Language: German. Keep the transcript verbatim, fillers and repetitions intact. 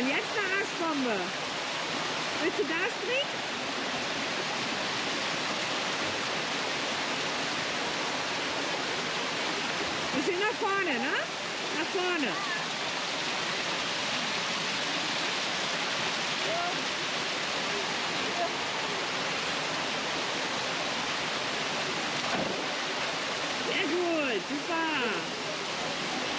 und jetzt eine Arschbombe. Willst du da springen? Bisschen nach vorne, ne? Nach vorne. Sehr gut, super.